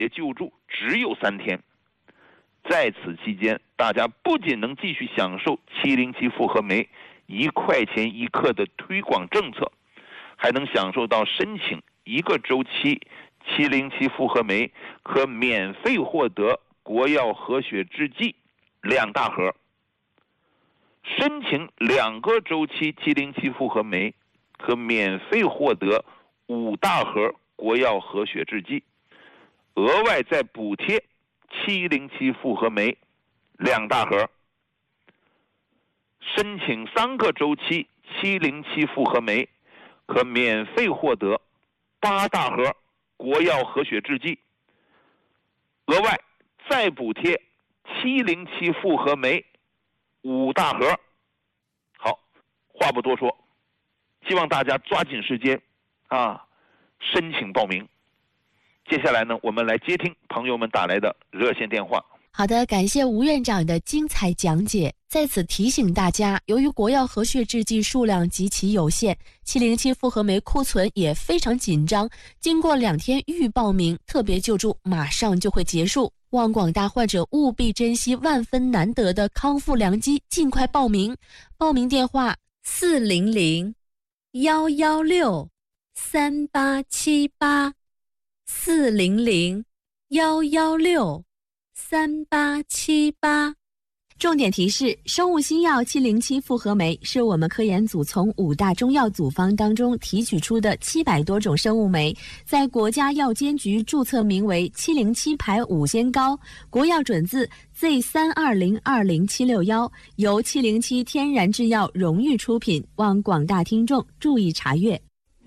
也救助只有3天。在此期间，大家不仅能继续享受707复合酶1块钱1克的推广政策，还能享受到申请1个周期707复合酶可免费获得国药和血制剂2大盒，申请2个周期707复合酶可免费获得5大盒国药和血制剂，额外再补贴707复合酶2大盒，申请3个周期707复合酶可免费获得8大盒国药和血制剂，额外再补贴707复合酶5大盒。好，话不多说，希望大家抓紧时间申请报名。接下来呢，我们来接听朋友们打来的热线电话。 好的，感谢吴院长的精彩讲解。在此提醒大家，由于国药和血制剂数量极其有限，707复合酶库存也非常紧张，经过2天预报名，特别救助马上就会结束。望广大患者务必珍惜万分难得的康复良机，尽快报名。报名电话400-116-3878 400-116-3878。重点提示：生物新药707复合酶是我们科研组从5大中药组方当中提取出的700多种生物酶，在国家药监局注册名为707牌5仙膏，国药准字 Z32020-761，由707天然制药荣誉出品，望广大听众注意查阅。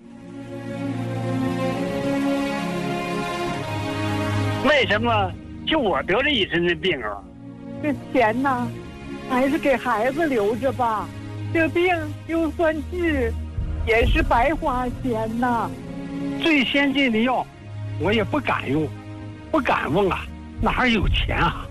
为什么就我得了一身的病啊？ 这钱呢，还是给孩子留着吧。这病就算治，也是白花钱呐。 最先进的药，我也不敢用，不敢问啊，哪有钱啊？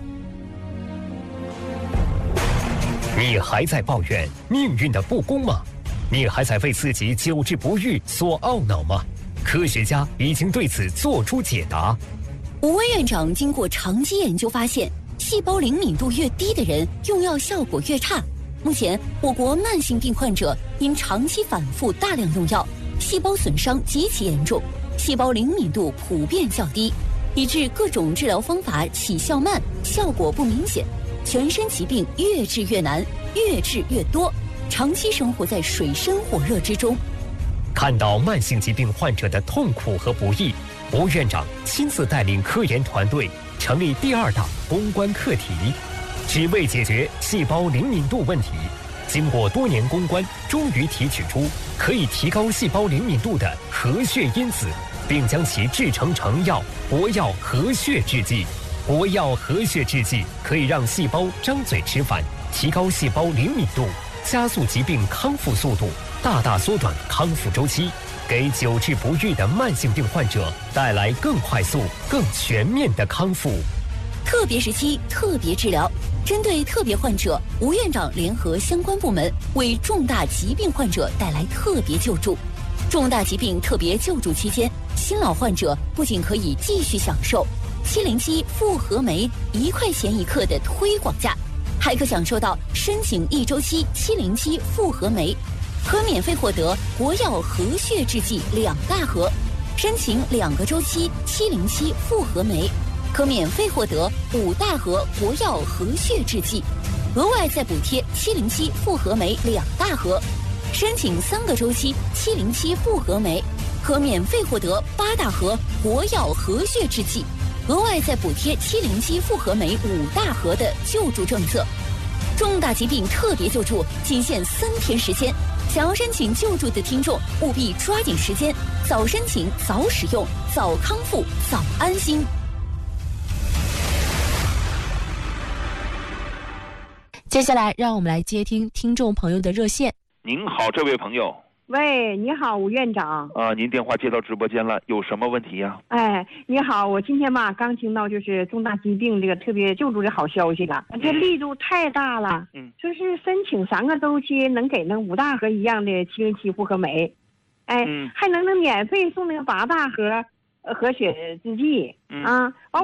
你还在抱怨命运的不公吗？你还在为自己久治不愈所懊恼吗？科学家已经对此做出解答。 吴威院长经过长期研究发现，细胞灵敏度越低的人用药效果越差。目前我国慢性病患者因长期反复大量用药，细胞损伤极其严重，细胞灵敏度普遍较低，以致各种治疗方法起效慢，效果不明显，全身疾病越治越难，越治越多，长期生活在水深火热之中。 看到慢性疾病患者的痛苦和不易，吴院长亲自带领科研团队成立第2大攻关课题，只为解决细胞灵敏度问题。经过多年攻关，终于提取出可以提高细胞灵敏度的和血因子，并将其制成成药国药和血制剂。国药和血制剂可以让细胞张嘴吃饭，提高细胞灵敏度，加速疾病康复速度，大大缩短康复周期，给久治不愈的慢性病患者带来更快速、更全面的康复。 特别时期特别治疗，针对特别患者，吴院长联合相关部门为重大疾病患者带来特别救助。重大疾病特别救助期间，新老患者不仅可以继续享受707复合酶1块钱1克的推广价，还可享受到申请1周期707复合酶可免费获得国药和血制剂2大盒，申请2个周期707复合酶可免费获得5大盒国药和血制剂，额外再补贴707复合酶2大盒，申请3个周期707复合酶可免费获得8大盒国药和血制剂，额外再补贴707复合酶5大盒的救助政策。重大疾病特别救助仅限3天时间，想要申请救助的听众务必抓紧时间，早申请早使用，早康复早安心。 接下来让我们来接听听众朋友的热线。 您好，这位朋友。 喂，你好，吴院长。 您电话接到直播间了，有什么问题呀？ 哎，你好，我今天吧刚听到就是重大疾病这个特别救助的好消息了，这力度太大了。就是申请3个周期能给那5大盒一样的707复合酶，还能免费送那个8大盒和血制剂啊。